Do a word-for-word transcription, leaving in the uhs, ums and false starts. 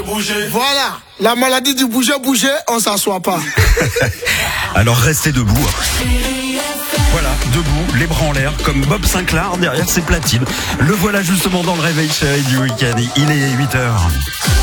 bouger. Voilà, la maladie du bouger, bouger, on s'assoit pas. Alors restez debout. Voilà, debout, les bras en l'air, comme Bob Sinclair derrière ses platines. Le voilà justement dans le réveil chéri du week-end. Il est huit heures.